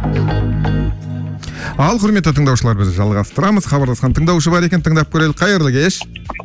Ал құрметті тыңдаушылар, біз жалғастырамыз. Хабарласқан тыңдаушы бар екен, тыңдап көрелік. Қайырлы кеш.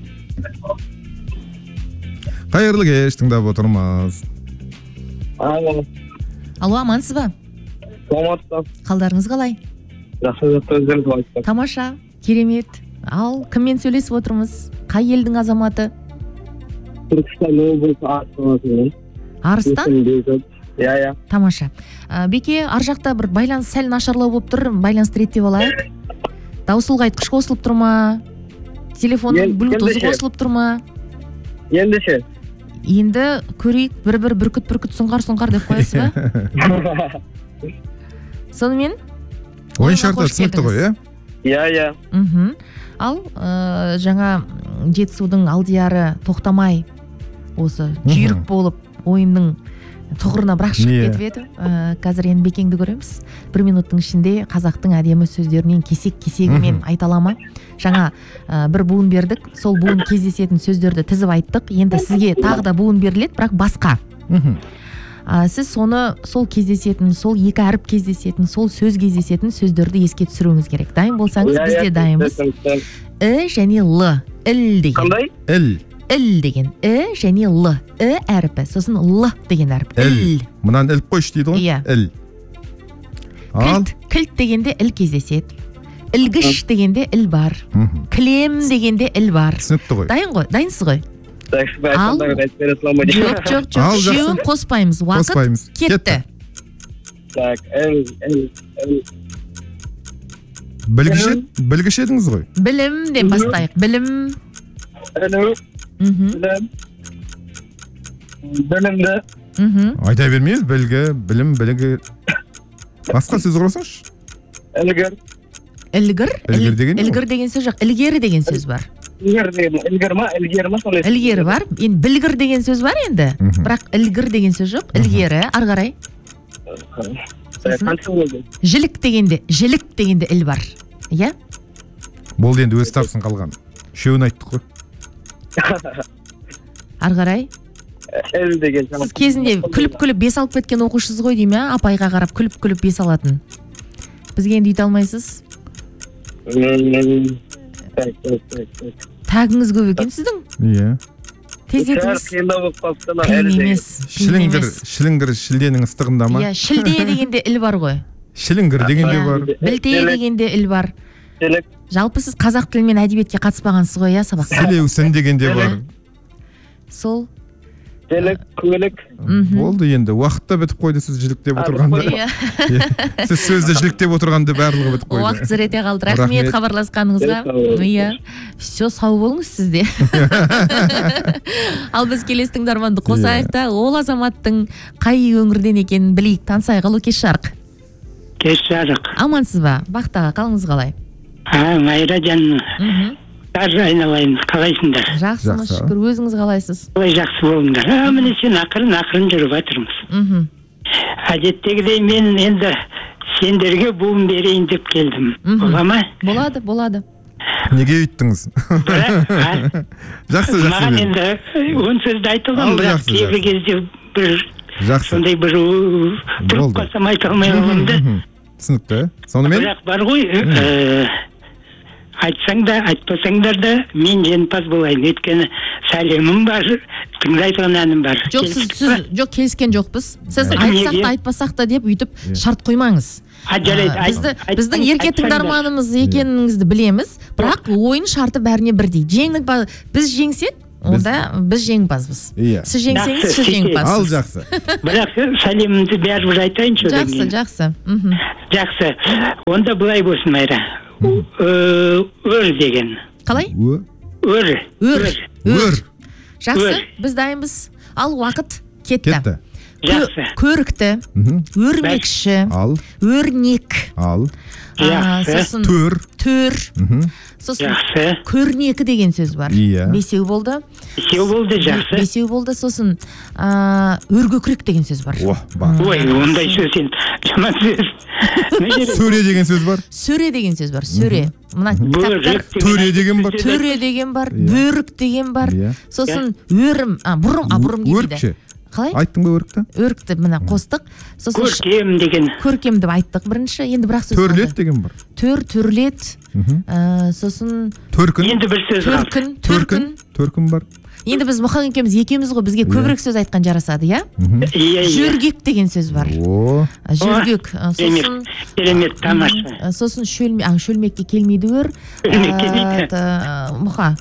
Қайырлы кеш, тыңдап отырмыз. Алло, амансыз ба? саламатсыз. Қалдарыңыз қалай? Жақсы, өздеріңіз қалайсыздар? Тамаша, керемет. Ал кіммен сөйлесіп отырмыз? Қай елдің азаматы? Түркістан облысы Арыстан. Арыстан? Иә. Тамаша. Беке, ар жақта бір байланыс сәл нашарлау болып тұр. Байланысты реттеп алайық. Дауыс ұлғайтқыш қосылып тұр ма? Телефонның блютузы қосылып тұр ма? Ендеше. Енді көрейік, бір бүркіт сұңқар деп қоясыз ба? Сонымен? Ойын шарты түсінікті ғой, Иә. Ал жаңа Жетісудың алдияры тоқтамай осы жүйрік болып ойынның тұғырына бірақ шығып кетіп еді. Қазір енді Бекеңді көреміз. 1 минуттың ішінде қазақтың әдемі сөздерінен кесек-кесегімен айталама. Жаңа бір буын бердік, сол буын кездесетін сөздерді тізіп айттық. Енді сізге тағы да буын беріледі, бірақ басқа. Сіз соны сол кездесетін, сол екі әріп кездесетін, сол сөз кездесетін сөздерді еске түсіруіңіз керек. Дайын болсаңыз, біз де дайынбыз. Және Л, іл деген. Қандай? Іл деген. Және Л. Әріпі. Сосын Л деген әріп. Іл. Мұнан іліп қойшы дейді ғой? Іл. Кілт дегенде іл кездеседі. Ілгіш дегенде іл бар. Кілем дегенде іл бар. Түсінікті ғой. Дайын ғой? Дайынсыз ғой? Жоқ, үшеуін қоспаймыз. Уақыт кетті. Так, Білгіш едіңіз ғой? Білімден бастайық. Білім. Білімді. Айта бермейміз, білгі. Басқа сөз құрасыңыз? Ілгір деген сөз жоқ, ілгері деген сөз бар. Ілгір ма? Ілгері бар. Енді білгір деген сөз бар енді. Бірақ ілгір деген сөз жоқ. Ілгері, арғарай. Жілік дегенде іл бар. Иә? Болды енді өз тапсын қалған. Үшеуін айттық қой. Арғарай. Сіз кезінде күліп-күліп бес алып кеткен оқушысыз ғой дейм, апайға қарап күліп-күліп бес алатын. Бізге енді үйте алмайсыз? Тәгіңіз көп екен сіздің? Иә. Тез етіңіз. Қиын емес. Шіліңгір шілденің ыстығында ма? Иә, шілде дегенде іл бар ғой. Шіліңгір дегенде бар. Білте дегенде іл бар. Жалпы сіз қазақ тілі мен әдебиетке қатыспағансыз ғой, сабаққа? Сілеусін дегенде бар. Сол. Жілік, көлік. Болды енді, уақытта бітіп қойды сіз жіліктеп отырғанды. Сіз сөзді жіліктеп отырғанды барлығы бітіп қойды. Уақыт зір ете қалды. Рахмет хабарласқаныңызға. Все, сау болыңыз сізде. Ал біз келесі тыңдарманды қосайық та, ол азаматтың қай өңірден екенін білейік, танысайық. Алло, кеш жарық. Кеш жарық. Амансыз ба? Бақтаға, қалыңыз қалай? Майра жаным. Даже айналайын, қалайсыңдар? Жақсымыз, шүкір, өзіңіз қалайсыз? Қалай жақсы болыңдар. Міне сен ақырын жүріп жатырмыз. Әдеттегідей мен енді сендерге буын берейін деп келдім. Бола ма? Болады. Неге үйттіңіз? Жақсы. Маған енді он сөзді айтылған, бірақ кейбір кезде бір сондай бір тұрып қалсам айта алмай қаламды. Түсінікті. Сонымен? Бірақ бар ғой, айтсаң да, айтпасаңдар да мен жеңімпаз болайын. Өйткені сәлемім бар, тыңдайтын әнім бар. Жоқ, келіскен жоқпыз. Сіз айтсақ та, айтпасақ та деп үйтіп шарт қоймаңыз. Біздің ерке тыңдарманымыз екеніңізді білеміз, бірақ ойын шарты бәріне бірдей. Біз жеңсек, онда біз жеңімпазбыз. Сіз жеңсеңіз, сіз жеңімпазсыз. Ал жақсы. Бірақ сәлемімді бәрібір айтайыншы. Жақсы. Онда былай болсын, Майра. Өр деген. Қалай? Өр. Жақсы, біз дайынбыз. Ал уақыт кетті. Жақсы. Көрікті, өрмекші, өрнек, сосын төр, сосын көрнекі деген сөз бар. Бесеу болды. Жақсы. Сосын өргөкірек деген сөз бар. Ой, ондай сөз енді жаман сөз. Сөре деген сөз бар. Сөре. Мына кітаптар төре деген бар. Бөрік деген бар. Сосын өрім, бұрым дейді. қалай айттың ба өрікті? өрікті мына қостық, сосын көркем деген. көркем деп айттық бірінші, енді бірақ сөз Төрлет деген бар. төрлет, сосын Төркін. Енді бір сөз қалды. Төркін бар. енді біз Мұқан екеуміз ғой, бізге көбірек сөз айтқан жарасады, иә? Жөргек деген сөз бар. Жөргек, сосын керемет, тамаша. сосын шөлмекке келмейді өр. Мұқа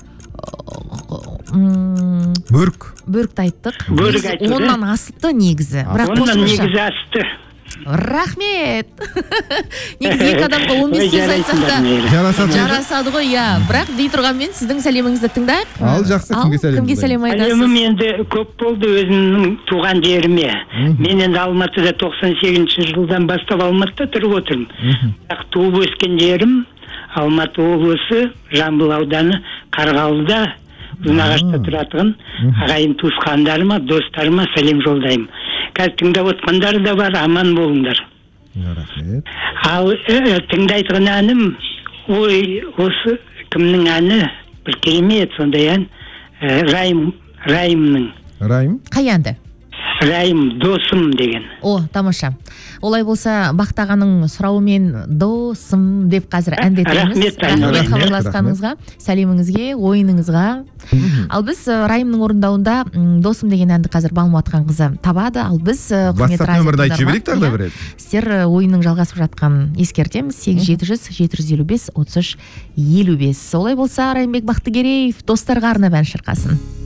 бөрікті айттық. Оннан асыпты негізі. Оннан негізі асыпты. Рахмет. Негізі екі адамға 15 сөз айтсақ та жарасады ғой, иә. Бірақ дей тұрғанмен сіздің сәлеміңізді тыңдайық. Ал жақсы, кімге сәлем айтасыз? Сәлемім енді көп болды өзімнің туған жеріме. Мен енді Алматыда 98 жылдан бастап Алматыда тұрып отырмын. Бірақ туып өскен жерім Алматы облысы, Жамбыл ауданы, Қарғалыда, Ұзынағашта тұратығын ағайын туысқандарыма, достарыма сәлем жолдаймын. Қазір тыңдап отқандары да бар, аман болыңдар. Рахмет. Ал тыңдайтын әнім, осы кімнің әні, бір керемет сондай ән, Райымның. Райым? Қай әнді? Райым, досым деген. Тамаша. Олай болса, Бақтағаның сұрауымен досым деп қазір әндетеміз. Рахмет хабарласқаныңызға, сәлеміңізге, ойыныңызға. Ал біз Райымның орындауында досым деген әнді қазір Балмуатқан қызы табады. Ал біз сіздер ойынның жалғасып жатқан ескертеміз. 8-700-755-33-55. Олай болса, Райымбек Бақтыгереев достарға арнап ән шырқасын.